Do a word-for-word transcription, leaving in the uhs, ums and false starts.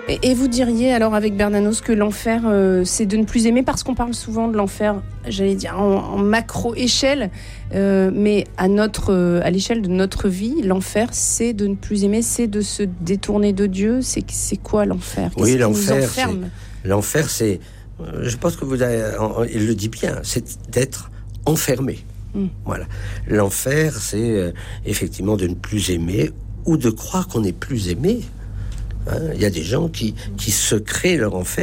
Et, et vous diriez alors avec Bernanos que l'enfer, euh, c'est de ne plus aimer, parce qu'on parle souvent de l'enfer, j'allais dire en, en macro-échelle, euh, mais à, notre, euh, à l'échelle de notre vie, l'enfer, c'est de ne plus aimer, c'est de se détourner de Dieu. C'est, c'est quoi l'enfer? Qu'est-ce Oui, qui l'enfer, nous enferme? c'est, l'enfer, c'est, je pense que vous avez, il le dit bien, c'est d'être enfermé. Mmh. Voilà. L'enfer, c'est euh, effectivement de ne plus aimer ou de croire qu'on n'est plus aimé. Hein, il y a des gens qui, qui se créent leur enfer